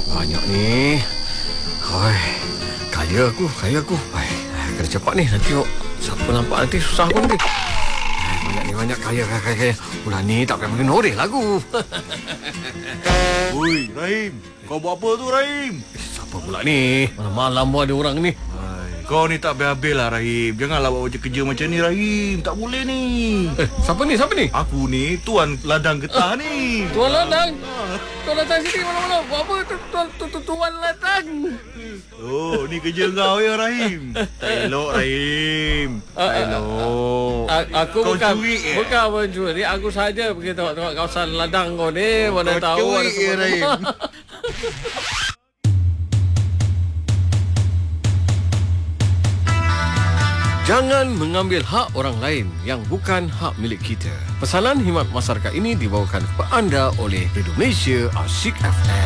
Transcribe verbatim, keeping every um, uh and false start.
banyak ni. Hai, kaya aku, kaya aku. Hai, kena cepat ni. Nanti tengok siapa nampak nanti susah pun nanti. Hai, banyak ni, banyak kaya, kaya, kaya, kaya. Bulan ni tak payah makin noreh lagu. Ui, Rahim. Kau buat apa tu, Rahim? Eh, siapa pula ni? Malam-malam pun ada orang ni. Kau ni tak habis-habis lah, Rahim. Janganlah buat macam kerja macam ni, Rahim. Tak boleh ni. Eh, siapa ni? Siapa ni? Aku ni tuan ladang getah ni. Tuan Ladang. Tuan datang sini malam-malam. Buat apa tu, tuan, tu, tu, Tuan Ladang? Oh, ni kerja kau ya, Rahim. Tak elok, Rahim. Tak elok. A- aku Kau bukan curi, eh? bukan mencuri. Aku saja pergi tengok-tengok kawasan ladang kau ni. Mana Kau tahu ada curi, eh, semua. Rahim. Jangan mengambil hak orang lain yang bukan hak milik kita. Pesanan khidmat masyarakat ini dibawakan kepada anda oleh Radio Malaysia Asyik F M.